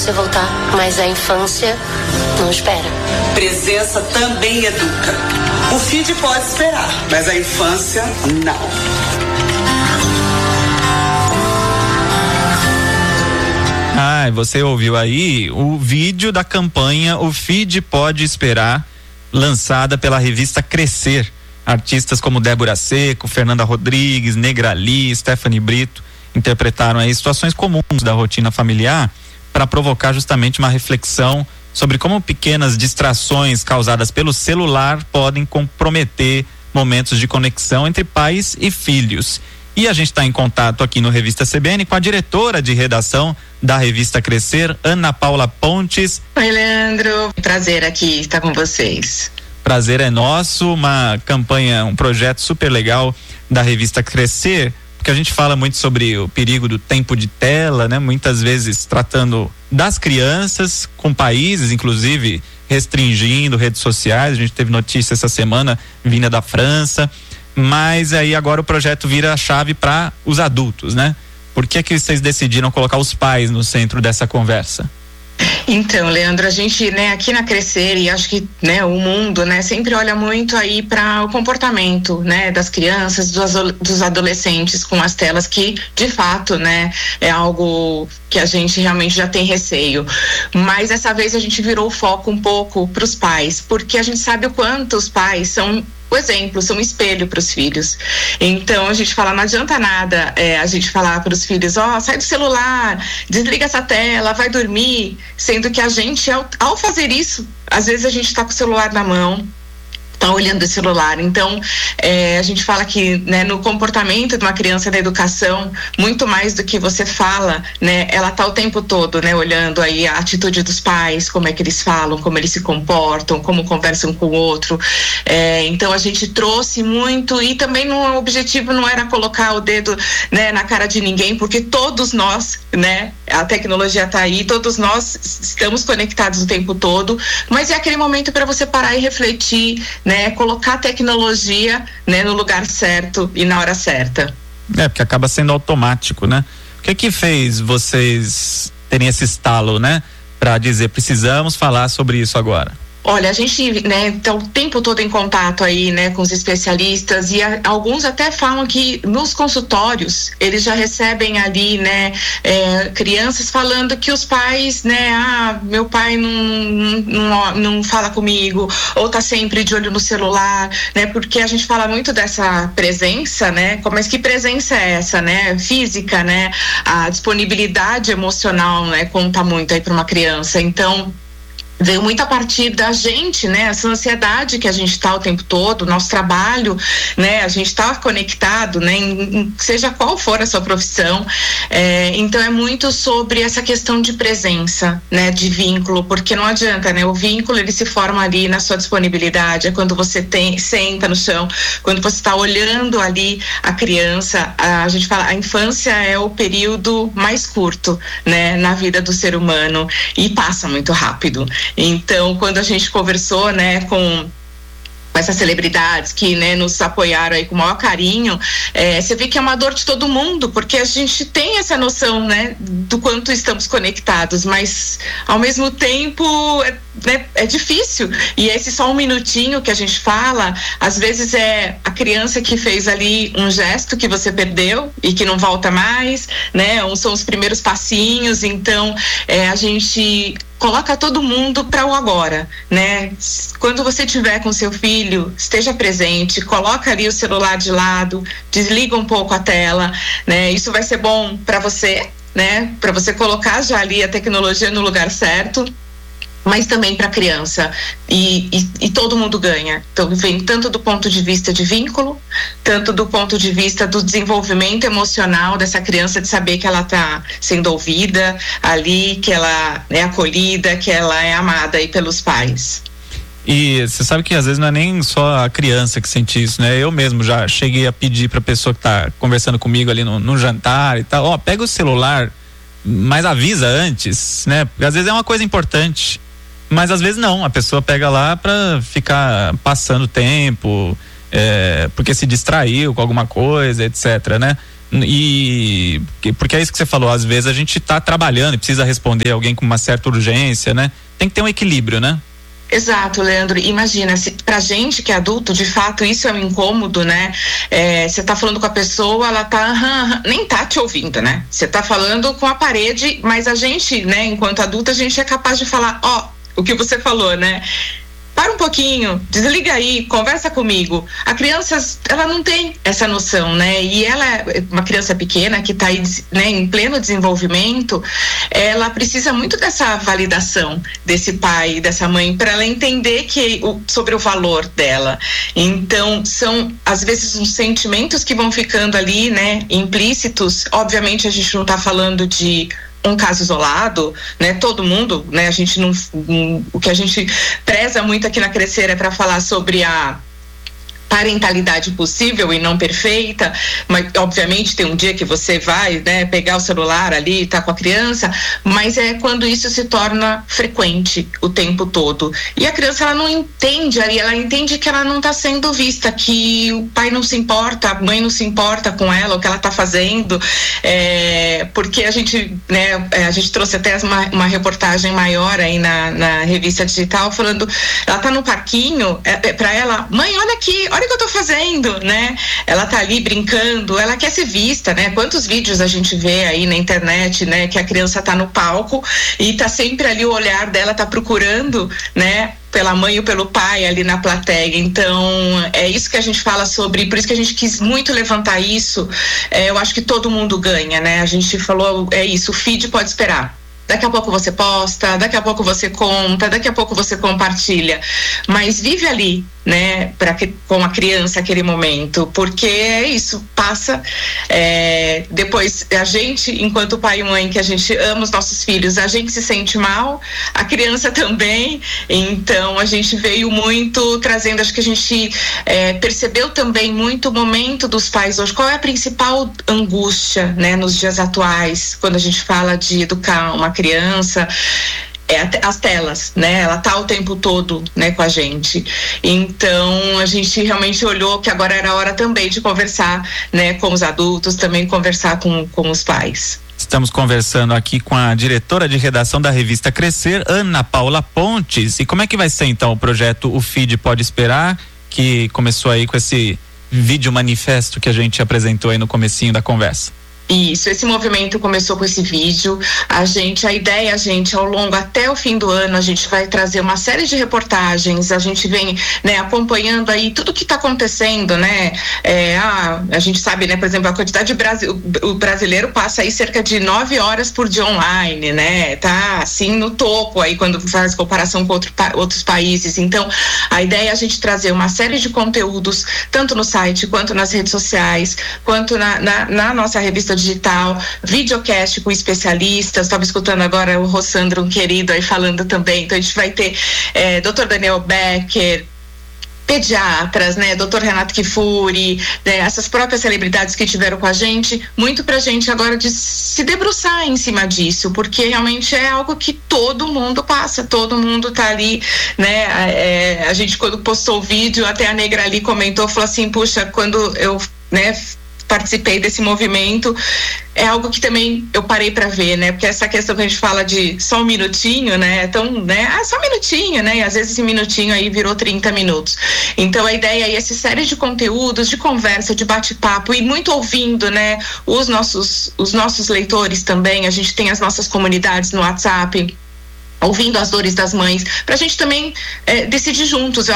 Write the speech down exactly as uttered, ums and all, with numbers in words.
você voltar, mas a infância não espera. Presença também educa. O F I D pode esperar, mas a infância não. Ah, você ouviu aí o vídeo da campanha O F I D Pode Esperar, lançada pela revista Crescer. Artistas como Débora Seco, Fernanda Rodrigues, Negrali, Stephanie Brito interpretaram aí situações comuns da rotina familiar para provocar justamente uma reflexão sobre como pequenas distrações causadas pelo celular podem comprometer momentos de conexão entre pais e filhos. E a gente está em contato aqui no Revista C B N com a diretora de redação da revista Crescer, Ana Paula Pontes. Oi, Leandro, prazer aqui estar com vocês. Prazer é nosso, uma campanha, um projeto super legal da revista Crescer, porque a gente fala muito sobre o perigo do tempo de tela, né? Muitas vezes tratando das crianças, com países, inclusive, restringindo redes sociais. A gente teve notícia essa semana vinda da França, mas aí agora o projeto vira a chave para os adultos, né? Por que que vocês decidiram colocar os pais no centro dessa conversa? Então, Leandro, a gente, né, aqui na Crescer, e acho que, né, o mundo, né, sempre olha muito aí para o comportamento, né, das crianças, dos, dos adolescentes com as telas, que, de fato, né, é algo que a gente realmente já tem receio. Mas dessa vez a gente virou o foco um pouco para os pais, porque a gente sabe o quanto os pais são o exemplo, são um espelho para os filhos. Então a gente fala, não adianta nada é, a gente falar para os filhos, ó, oh, sai do celular, desliga essa tela, vai dormir, sendo que a gente, ao, ao fazer isso, às vezes a gente está com o celular na mão, tá olhando o celular. Então, é, a gente fala que, né, no comportamento de uma criança, na educação, muito mais do que você fala, né, ela tá o tempo todo, né, olhando aí a atitude dos pais, como é que eles falam, como eles se comportam, como conversam com o outro. É, então, a gente trouxe muito, e também no, o objetivo não era colocar o dedo, né, na cara de ninguém, porque todos nós, né, a tecnologia tá aí, todos nós estamos conectados o tempo todo, mas é aquele momento para você parar e refletir, né, colocar a tecnologia, né, no lugar certo e na hora certa. É, porque acaba sendo automático, né? O que que fez vocês terem esse estalo, né, para dizer, precisamos falar sobre isso agora? Olha, a gente, né, tá o tempo todo em contato aí, né, com os especialistas, e a, alguns até falam que nos consultórios eles já recebem ali, né, é, crianças falando que os pais, né, ah, meu pai não, não, não fala comigo, ou tá sempre de olho no celular, né, porque a gente fala muito dessa presença, né, mas que presença é essa, né, física, né, a disponibilidade emocional, né, conta muito aí para uma criança. Então veio muito a partir da gente, né, essa ansiedade que a gente está o tempo todo, nosso trabalho, né, a gente está conectado, né, em, em, seja qual for a sua profissão, é, então é muito sobre essa questão de presença, né, de vínculo, porque não adianta, né, o vínculo ele se forma ali na sua disponibilidade, é quando você tem, senta no chão, quando você está olhando ali a criança, a, a gente fala, a infância é o período mais curto, né, na vida do ser humano, e passa muito rápido. Então, quando a gente conversou, né, com essas celebridades que, né, nos apoiaram aí com o maior carinho, é, você vê que é uma dor de todo mundo, porque a gente tem essa noção, né, do quanto estamos conectados, mas ao mesmo tempo é, né, é difícil, e esse só um minutinho que a gente fala, às vezes é a criança que fez ali um gesto que você perdeu e que não volta mais, né, ou são os primeiros passinhos, então é, a gente coloca todo mundo para o agora, né? Quando você estiver com seu filho, esteja presente, coloca ali o celular de lado, desliga um pouco a tela, né? Isso vai ser bom para você, né? Para você colocar já ali a tecnologia no lugar certo, mas também para a criança, e, e, e todo mundo ganha. Então vem tanto do ponto de vista de vínculo, tanto do ponto de vista do desenvolvimento emocional dessa criança, de saber que ela está sendo ouvida ali, que ela é acolhida, que ela é amada aí pelos pais. E você sabe que às vezes não é nem só a criança que sente isso, né? Eu mesmo já cheguei a pedir para a pessoa que está conversando comigo ali no, no jantar e tal, ó, pega o celular, mas avisa antes, né? Porque às vezes é uma coisa importante, mas às vezes não, a pessoa pega lá para ficar passando tempo, é, porque se distraiu com alguma coisa, etc, né? E porque é isso que você falou, às vezes a gente tá trabalhando e precisa responder alguém com uma certa urgência, né? Tem que ter um equilíbrio, né? Exato, Leandro. Imagina, se pra gente que é adulto, de fato, isso é um incômodo, né? Você é, tá falando com a pessoa, ela tá, hum, hum, nem tá te ouvindo, né? Você tá falando com a parede, mas a gente, né, enquanto adulto, a gente é capaz de falar, ó, oh, o que você falou, né? Para um pouquinho, desliga aí, conversa comigo. A criança, ela não tem essa noção, né? E ela é uma criança pequena que está aí, né, em pleno desenvolvimento, ela precisa muito dessa validação desse pai e dessa mãe para ela entender que, o, sobre o valor dela. Então, são, às vezes, uns sentimentos que vão ficando ali, né, implícitos. Obviamente, a gente não está falando de um caso isolado, né? Todo mundo, né? A gente não, um, o que a gente preza muito aqui na Crescer é para falar sobre a parentalidade possível e não perfeita, mas obviamente tem um dia que você vai, né, pegar o celular ali, tá com a criança, mas é quando isso se torna frequente o tempo todo. E a criança, ela não entende ali, ela entende que ela não tá sendo vista, que o pai não se importa, a mãe não se importa com ela, o que ela tá fazendo, é, porque a gente, né, a gente trouxe até uma, uma reportagem maior aí na, na revista digital, falando, ela tá no parquinho, é, é pra ela, mãe, olha aqui, olha o que eu tô fazendo, né? Ela tá ali brincando, ela quer ser vista, né? Quantos vídeos a gente vê aí na internet, né? Que a criança tá no palco e tá sempre ali, o olhar dela tá procurando, né? Pela mãe ou pelo pai ali na plateia. Então, é isso que a gente fala sobre, por isso que a gente quis muito levantar isso. É, eu acho que todo mundo ganha, né? A gente falou, é isso, o feed pode esperar. Daqui a pouco você posta, daqui a pouco você conta, daqui a pouco você compartilha. Mas vive ali, né, pra que, com a criança aquele momento, porque é isso, passa. É, depois, a gente, enquanto pai e mãe, que a gente ama os nossos filhos, a gente se sente mal, a criança também. Então, a gente veio muito trazendo, acho que a gente é, percebeu também muito o momento dos pais hoje. Qual é a principal angústia, né, nos dias atuais, quando a gente fala de educar uma criança? É as telas, né? Ela tá o tempo todo, né, com a gente. Então, a gente realmente olhou que agora era a hora também de conversar, né, com os adultos, também conversar com, com os pais. Estamos conversando aqui com a diretora de redação da revista Crescer, Ana Paula Pontes. E como é que vai ser, então, o projeto O Feed Pode Esperar, que começou aí com esse vídeo manifesto que a gente apresentou aí no comecinho da conversa? Isso, esse movimento começou com esse vídeo. A gente, a ideia, a gente, ao longo até o fim do ano, a gente vai trazer uma série de reportagens. A gente vem, né, acompanhando aí tudo que está acontecendo, né? É, a, a gente sabe, né, por exemplo, a quantidade de Brasil, o brasileiro passa aí cerca de nove horas por dia online, né? Tá assim no topo aí quando faz comparação com outro, outros países. Então, a ideia é a gente trazer uma série de conteúdos, tanto no site quanto nas redes sociais, quanto na, na, na nossa revista digital, videocast com especialistas. Estava escutando agora o Rossandro, um querido, aí falando também. Então a gente vai ter é, doutor Daniel Becker, pediatras, né, doutor Renato Kifuri, né, essas próprias celebridades que tiveram com a gente, muito pra gente agora de se debruçar em cima disso, porque realmente é algo que todo mundo passa, todo mundo tá ali, né, é, a gente quando postou o vídeo, até a Negra ali comentou, falou assim, puxa, quando eu, né, participei desse movimento, é algo que também eu parei para ver, né? Porque essa questão que a gente fala de só um minutinho, né? Então, né? Ah, só um minutinho, né? E às vezes esse minutinho aí virou trinta minutos. Então, a ideia é essa série de conteúdos, de conversa, de bate-papo e muito ouvindo, né? Os nossos, os nossos leitores também. A gente tem as nossas comunidades no WhatsApp, ouvindo as dores das mães, pra gente também é, decidir juntos. Eu